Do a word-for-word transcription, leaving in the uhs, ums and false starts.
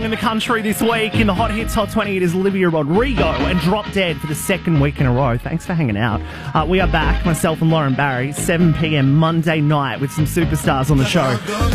In the country this week, in the Hot Hits Hot twenty, it is Olivia Rodrigo and Drop Dead for the second week in a row. Thanks for hanging out. Uh, we are back, myself and Lauren Barry, seven p m Monday night with some superstars on the show.